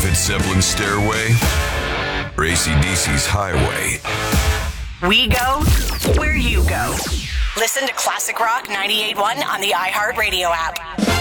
if it's Zeppelin's Stairway or AC/DC's Highway. We go where you go. Listen to Classic Rock 98.1 on the iHeartRadio app.